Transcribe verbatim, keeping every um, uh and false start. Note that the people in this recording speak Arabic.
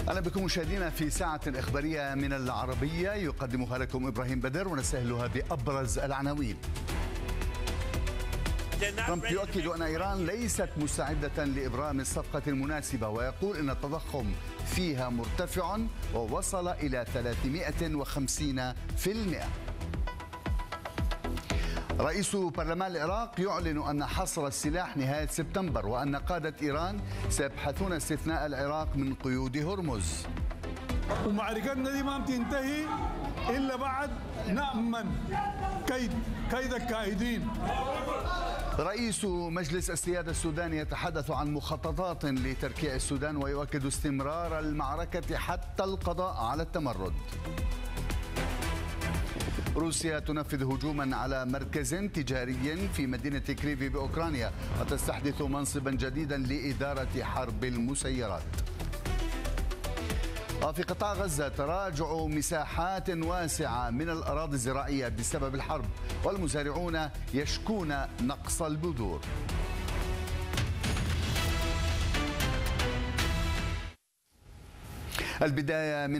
أهلا بكم مشاهدينا في ساعة إخبارية من العربية يقدمها لكم إبراهيم بدر ونستهلها بأبرز العناوين. ترامب يؤكد أن إيران ليست مستعدة لإبرام الصفقة المناسبة ويقول أن التضخم فيها مرتفع ووصل إلى ثلاثمئة وخمسين بالمئة. رئيس برلمان العراق يعلن أن حصر السلاح نهاية سبتمبر وأن قادة إيران سيبحثون استثناء العراق من قيود هرمز. ومعركتنا دي ما بتنتهي إلا بعد نأمن كيد كيد الكائدين. رئيس مجلس السيادة السوداني يتحدث عن مخططات لتركيع السودان ويؤكد استمرار المعركة حتى القضاء على التمرد. روسيا تنفذ هجوما على مركز تجاري في مدينة كريفي بأوكرانيا وتستحدث منصبا جديدا لإدارة حرب المسيرات. وفي قطاع غزة تراجع مساحات واسعة من الأراضي الزراعية بسبب الحرب والمزارعون يشكون نقص البذور. البداية من